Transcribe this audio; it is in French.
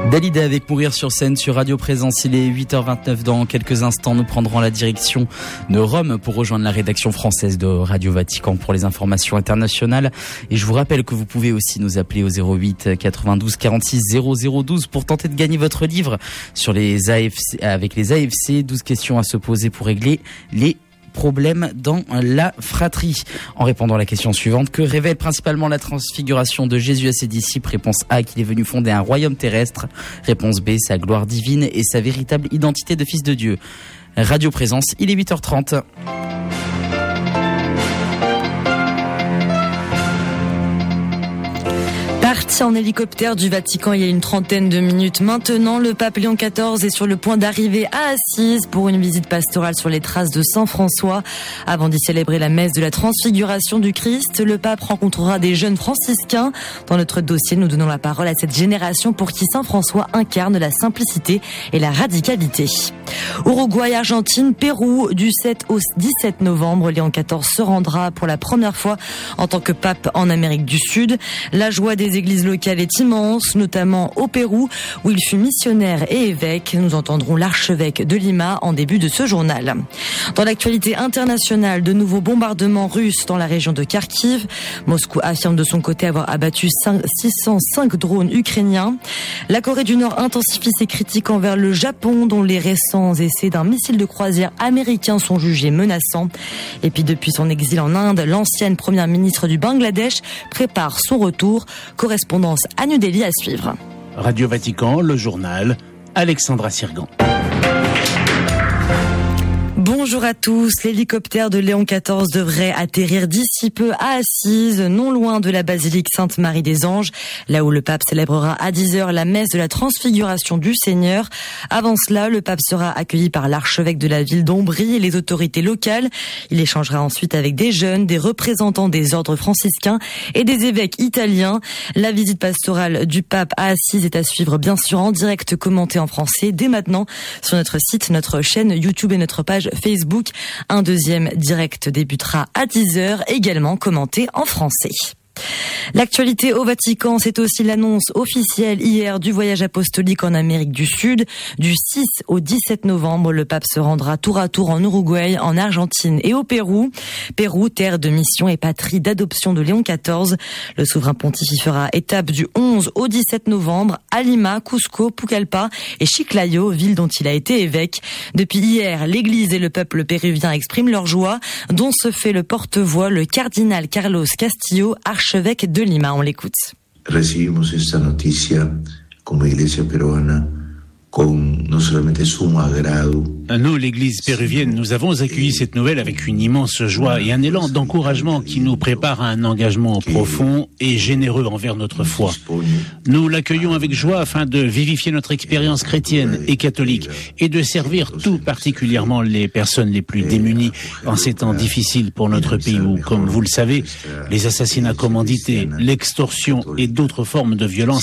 Dalida avec Mourir sur scène sur Radio Présence. Il est 8h29. Dans quelques instants, nous prendrons la direction de Rome pour rejoindre la rédaction française de Radio Vatican pour les informations internationales. Et je vous rappelle que vous pouvez aussi nous appeler au 08 92 46 0012 pour tenter de gagner votre livre sur les AFC, avec les AFC. 12 questions à se poser pour régler les problème dans la fratrie. En répondant à la question suivante, que révèle principalement la transfiguration de Jésus à ses disciples? Réponse A, qu'il est venu fonder un royaume terrestre. Réponse B, sa gloire divine et sa véritable identité de fils de Dieu. Radio Présence, il est 8h30. Parti en hélicoptère du Vatican il y a une trentaine de minutes maintenant, le pape Léon XIV est sur le point d'arriver à Assise pour une visite pastorale sur les traces de Saint François. Avant d'y célébrer la messe de la transfiguration du Christ, le pape rencontrera des jeunes franciscains. Dans notre dossier, nous donnons la parole à cette génération pour qui Saint François incarne la simplicité et la radicalité. Uruguay, Argentine, Pérou, du 7 au 17 novembre, Léon XIV se rendra pour la première fois en tant que pape en Amérique du Sud. La joie des églises locales est immense, notamment au Pérou, où il fut missionnaire et évêque. Nous entendrons l'archevêque de Lima en début de ce journal. Dans l'actualité internationale, de nouveaux bombardements russes dans la région de Kharkiv. Moscou affirme de son côté avoir abattu 605 drones ukrainiens. La Corée du Nord intensifie ses critiques envers le Japon, dont les récents essais d'un missile de croisière américain sont jugés menaçants. Et puis depuis son exil en Inde, l'ancienne première ministre du Bangladesh prépare son retour. Correspondance à New Delhi à suivre. Radio Vatican, le journal, Alexandra Sirgan. Bonjour à tous. L'hélicoptère de Léon XIV devrait atterrir d'ici peu à Assise, non loin de la basilique Sainte-Marie des Anges, là où le pape célébrera à 10h la messe de la transfiguration du Seigneur. Avant cela, le pape sera accueilli par l'archevêque de la ville d'Ombrie et les autorités locales. Il échangera ensuite avec des jeunes, des représentants des ordres franciscains et des évêques italiens. La visite pastorale du pape à Assise est à suivre bien sûr en direct, commentée en français dès maintenant sur notre site, notre chaîne YouTube et notre page Facebook. Un deuxième direct débutera à 10h, également commenté en français. L'actualité au Vatican, c'est aussi l'annonce officielle hier du voyage apostolique en Amérique du Sud. Du 6 au 17 novembre, le pape se rendra tour à tour en Uruguay, en Argentine et au Pérou. Pérou, terre de mission et patrie d'adoption de Léon XIV. Le souverain pontife y fera étape du 11 au 17 novembre à Lima, Cusco, Pucallpa et Chiclayo, ville dont il a été évêque. Depuis hier, l'Église et le peuple péruvien expriment leur joie, dont se fait le porte-voix, le cardinal Carlos Castillo, archevêque de Lima. On l'écoute. Recibimos esta noticia como iglesia peruana con no solamente sumo agrado. Nous, l'Église péruvienne, nous avons accueilli cette nouvelle avec une immense joie et un élan d'encouragement qui nous prépare à un engagement profond et généreux envers notre foi. Nous l'accueillons avec joie afin de vivifier notre expérience chrétienne et catholique et de servir tout particulièrement les personnes les plus démunies en ces temps difficiles pour notre pays où, comme vous le savez, les assassinats commandités, l'extorsion et d'autres formes de violence